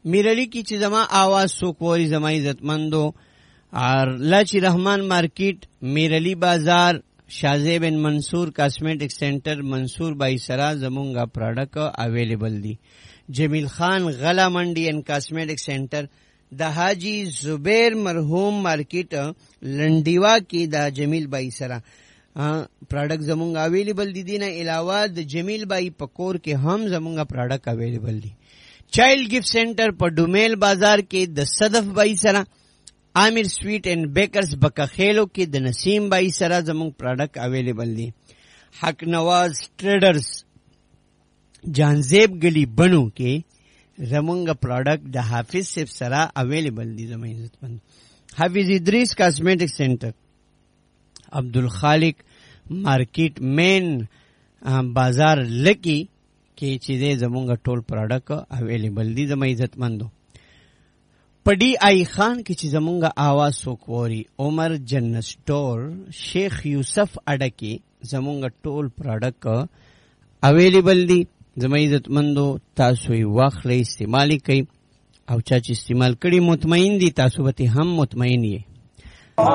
میرلی کی چې زما आवाज سوکوري زما عزتمندو اور لاچی رحمان مارکیٹ میرلی بازار شازیب بن منصور کاسمیٹک سینٹر منصور بائی سرا زمونگا پروڈکٹ اویلیبل دی. جمیل خان غلا منڈی اینڈ کاسمیٹک سینٹر دا حاجی زبیر مرحوم مارکیٹ لنڈیوا کی دا جمیل بائی سرا پروڈکٹ زمونگا اویلیبل دی. دینا علاوہ دا جمیل بائی پکور کے ہم زمونگا پروڈکٹ اویلیبل دی. چائلڈ گفٹ سینٹر پر ڈومیل بازار کے دا صدف بائی سرا عامر سویٹ اینڈ بیکرز بکاخیلو کی د نسیم بائی سرا زمونگ پروڈکٹ اویلیبل دی. حق نواز ٹریڈرز جانزیب گلی بنو کے زمونگ پروڈکٹ د حافظ صف سرا اویلیبل دی. زمین عزت مند حافظ ادریس کاسمیٹک سینٹر عبدالخالق مارکیٹ مین بازار لکی کے چیزیں زمونگا ٹول پروڈکٹ اویلیبل دی. زمین عزت مندو پڑی آئی خان کی چیز زمونگا آواز سوکوری عمر جنت سٹور شیخ یوسف اڈکی زمونگا ٹول پروڈکٹ اویلیبل دی. زما عزت مندو تاسو یې واخلئ استعمال کړئ او چا چې استعمال کړي مطمئن دي تاسو به هم مطمئن یې.